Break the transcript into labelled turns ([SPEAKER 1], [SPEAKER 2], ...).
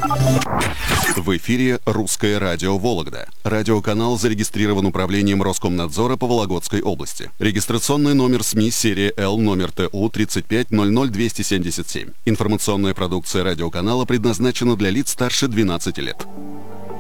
[SPEAKER 1] В эфире «Русское радио Вологда». Радиоканал зарегистрирован управлением Роскомнадзора по Вологодской области. Регистрационный номер СМИ серия Л, номер ТУ 3500277. Информационная продукция радиоканала предназначена для лиц старше 12 лет.